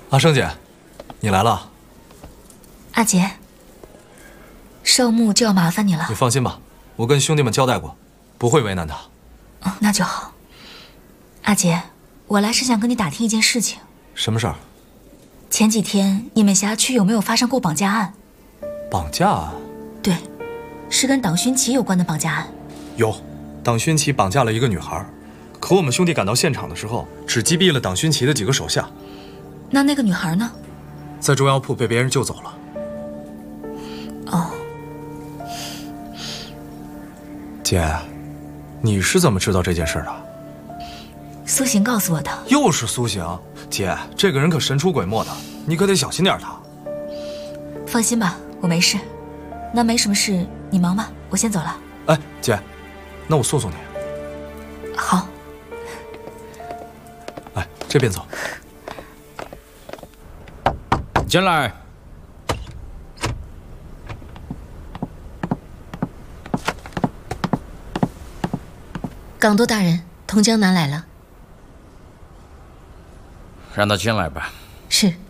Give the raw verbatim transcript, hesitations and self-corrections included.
阿生姐，你来了。 阿杰，寿木就要麻烦你了。 你放心吧，我跟兄弟们交代过，不会为难他。 哦，那就好。阿杰，我来是想跟你打听一件事情。 什么事儿？ 前几天你们辖区有没有发生过绑架案？ 绑架案？ 对，是跟党勋奇有关的绑架案。 有，党勋奇绑架了一个女孩，可我们兄弟赶到现场的时候，只击毙了党勋奇的几个手下。 那那个女孩呢？ 在中药铺被别人救走了。 哦， 姐，你是怎么知道这件事的？ 苏醒告诉我的。 又是苏醒？姐，这个人可神出鬼没的，你可得小心点他。 放心吧，我没事。那没什么事，你忙吧，我先走了。 哎，姐，那我送送你。 好。 来，这边走。 进来。 港督大人，同江南来了。 让他进来吧。 是。